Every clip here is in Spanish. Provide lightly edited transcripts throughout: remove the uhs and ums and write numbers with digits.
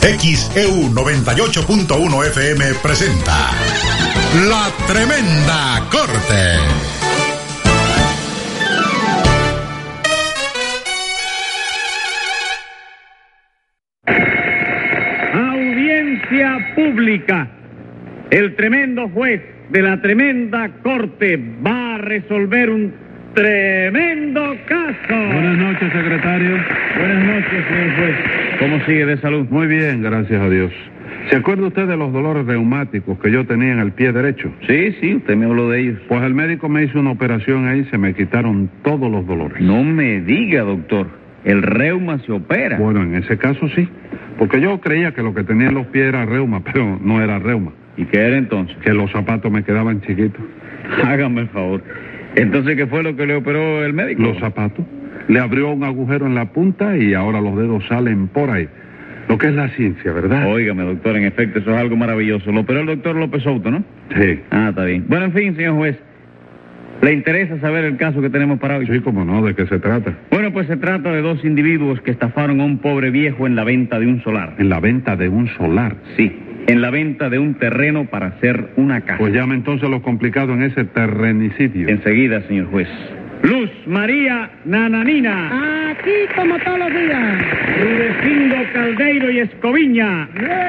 XEU 98.1 FM presenta La Tremenda Corte. Audiencia pública. El tremendo juez de la tremenda corte va a resolver un tremendo caso. Buenas noches, secretario. Buenas noches, señor juez. ¿Cómo sigue de salud? Muy bien, gracias a Dios. ¿Se acuerda usted de los dolores reumáticos que yo tenía en el pie derecho? Sí, usted me habló de ellos. Pues el médico me hizo una operación ahí y se me quitaron todos los dolores. No me diga, doctor. El reuma se opera. Bueno, en ese caso sí. Porque yo creía que lo que tenía en los pies era reuma, pero no era reuma. ¿Y qué era entonces? Que los zapatos me quedaban chiquitos. Hágame el favor. Entonces, ¿qué fue lo que le operó el médico? Los zapatos. Le abrió un agujero en la punta y ahora los dedos salen por ahí. Lo que es la ciencia, ¿verdad? Óigame, doctor, en efecto, eso es algo maravilloso. Lo operó el doctor López Souto, ¿no? Sí. Ah, está bien. Bueno, en fin, señor juez. ¿Le interesa saber el caso que tenemos para hoy? Sí, cómo no, ¿de qué se trata? Bueno, pues se trata de dos individuos que estafaron a un pobre viejo en la venta de un solar. ¿En la venta de un solar? Sí, en la venta de un terreno para hacer una casa. Pues llame entonces lo complicado en ese terrenicidio. Enseguida, señor juez. Luz María Nananina. Aquí como todos los días. Rudecindo Caldeiro y Escoviña.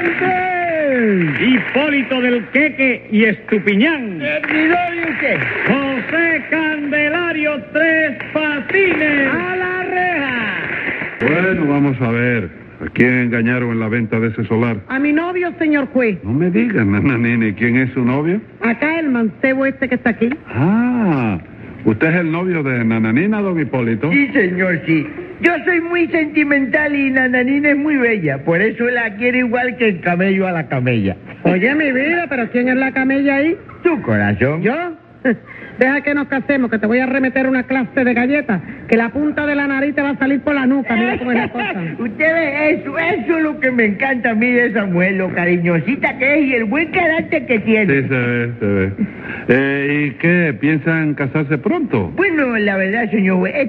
Hipólito del Queque y Estupiñán. Servidor de usted. José Candelario Tres Patines. A la reja. Bueno, vamos a ver. ¿A quién engañaron en la venta de ese solar? A mi novio, señor juez. No me digan, nananini, ¿quién es su novio? Acá el mancebo este que está aquí. Ah, ¿usted es el novio de Nananina, don Hipólito? Sí, señor, sí. Yo soy muy sentimental y Nananina es muy bella. Por eso la quiero igual que el camello a la camella. Oye, mi vida, ¿pero quién es la camella ahí? Tu corazón. ¿Yo? Deja que nos casemos, que te voy a remeter una clase de galletas, que la punta de la nariz te va a salir por la nuca, mira cómo es la cosa. Usted ve eso es lo que me encanta a mí de esa mujer, lo cariñosita que es y el buen carácter que tiene. Sí, se ve. ¿Y qué? ¿Piensan casarse pronto? Bueno, la verdad, señor juez,